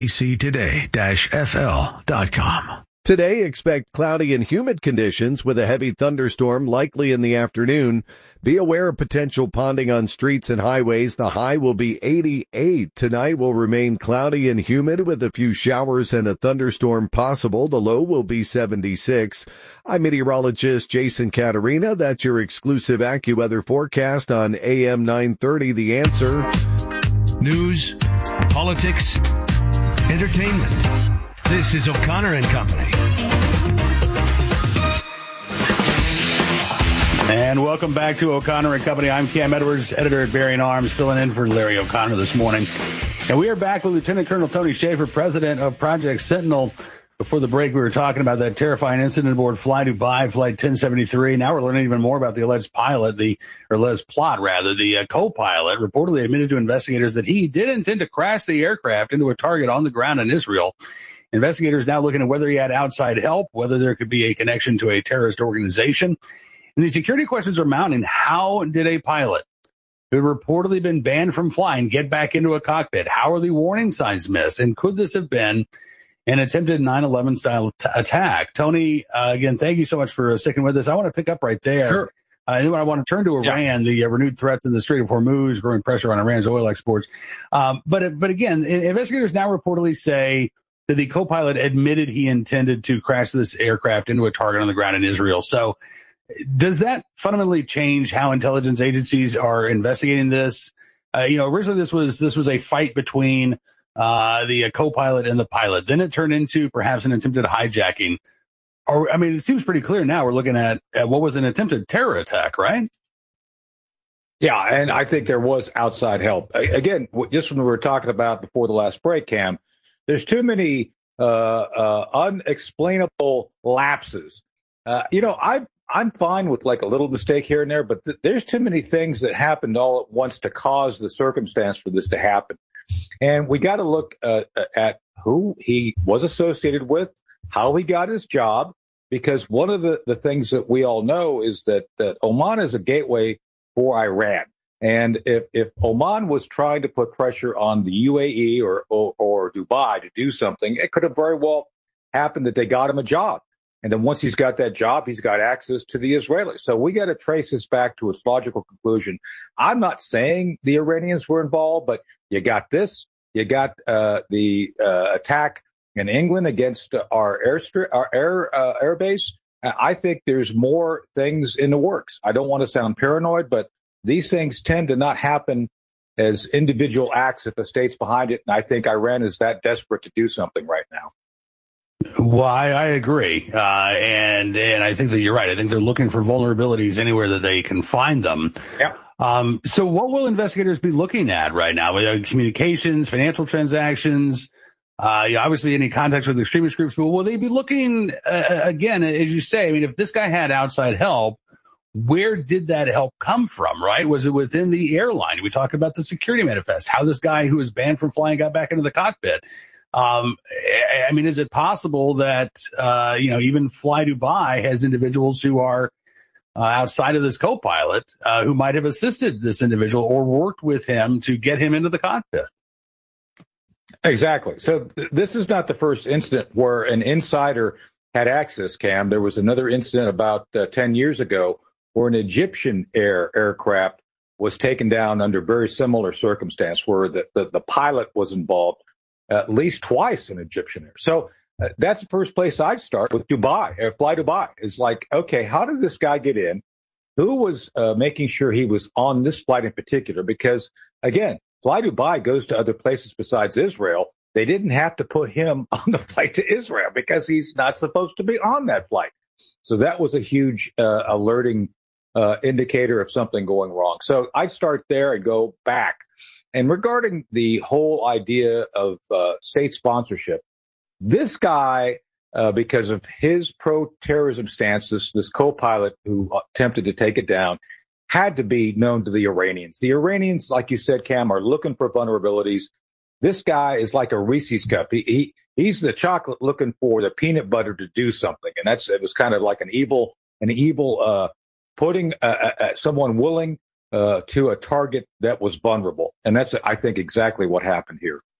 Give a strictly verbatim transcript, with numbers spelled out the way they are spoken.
A C today dash F L dot com. Today, expect cloudy and humid conditions with a heavy thunderstorm likely in the afternoon. Be aware of potential ponding on streets and highways. The high will be eighty-eight. Tonight will remain cloudy and humid with a few showers and a thunderstorm possible. The low will be seventy-six. I'm meteorologist Jason Caterina. That's your exclusive AccuWeather forecast on A M nine thirty. The Answer. News, politics, entertainment. This is O'Connor and Company. And welcome back to O'Connor and Company. I'm Cam Edwards, editor at Bearing Arms, filling in for Larry O'Connor this morning. And we are back with Lieutenant Colonel Tony Shaffer, president of Project Sentinel. Before the break, we were talking about that terrifying incident aboard Fly Dubai, Flight ten seventy-three. Now we're learning even more about the alleged pilot, the or alleged plot, rather. The uh, co-pilot reportedly admitted to investigators that he did intend to crash the aircraft into a target on the ground in Israel. Investigators now looking at whether he had outside help, whether there could be a connection to a terrorist organization. And the security questions are mounting. How did a pilot who had reportedly been banned from flying get back into a cockpit? How are the warning signs missed? And could this have been an attempted nine eleven style t- attack? Tony, uh, again, thank you so much for uh, sticking with us. I want to pick up right there. Sure. Uh, and then I want to turn to Iran, yeah. the uh, renewed threat to the Strait of Hormuz, growing pressure on Iran's oil exports. Um, but, but again, investigators now reportedly say that the co-pilot admitted he intended to crash this aircraft into a target on the ground in Israel. So does that fundamentally change how intelligence agencies are investigating this? Uh, you know, originally this was this was a fight between uh, the uh, co-pilot and the pilot. Then it turned into perhaps an attempted hijacking. Or, I mean, it seems pretty clear now we're looking at, at what was an attempted terror attack, right? Yeah, and I think there was outside help. Again, just when we were talking about before the last break, Cam, there's too many uh, uh, unexplainable lapses. Uh, you know, I, I'm fine with like a little mistake here and there, but th- there's too many things that happened all at once to cause the circumstance for this to happen. And we got to look uh, at who he was associated with, how he got his job, because one of the, the things that we all know is that, that Oman is a gateway for Iran. And if, if Oman was trying to put pressure on the U A E or, or, or Dubai to do something, it could have very well happened that they got him a job. And then once he's got that job, he's got access to the Israelis. So we got to trace this back to its logical conclusion. I'm not saying the Iranians were involved, but you got this. You got uh, the uh, attack in England against our airstri- our air uh, airbase. I think there's more things in the works. I don't want to sound paranoid, but these things tend to not happen as individual acts if the state's behind it. And I think Iran is that desperate to do something right now. Well, I, I agree. Uh, and and I think that you're right. I think they're looking for vulnerabilities anywhere that they can find them. Yeah. Um, so what will investigators be looking at right now? Communications, financial transactions, uh, obviously any contacts with extremist groups. But will they be looking, uh, again, as you say, I mean, if this guy had outside help, where did that help come from, right? Was it within the airline? We talked about the security manifest, how this guy who was banned from flying got back into the cockpit. Um, I mean, is it possible that, uh, you know, even Fly Dubai has individuals who are uh, outside of this co-pilot uh, who might have assisted this individual or worked with him to get him into the cockpit? Exactly. So th- this is not the first incident where an insider had access, Cam. There was another incident about uh, ten years ago where an Egyptian air aircraft was taken down under very similar circumstance where the, the, the pilot was involved at least twice in Egyptian air. So uh, that's the first place I'd start with Dubai, uh, Fly Dubai. Is like, okay, how did this guy get in? Who was uh, making sure he was on this flight in particular? Because, again, Fly Dubai goes to other places besides Israel. They didn't have to put him on the flight to Israel because he's not supposed to be on that flight. So that was a huge uh, alerting uh, indicator of something going wrong. So I'd start there and go back. And regarding the whole idea of uh, state sponsorship, this guy, uh, because of his pro-terrorism stances, this co-pilot who attempted to take it down, had to be known to the Iranians. The Iranians, like you said, Cam, are looking for vulnerabilities. This guy is like a Reese's cup. He, he he's the chocolate looking for the peanut butter to do something, and that's it was kind of like an evil an evil uh, putting uh, uh, someone willing uh, to a target that was vulnerable, and that's I think exactly what happened here.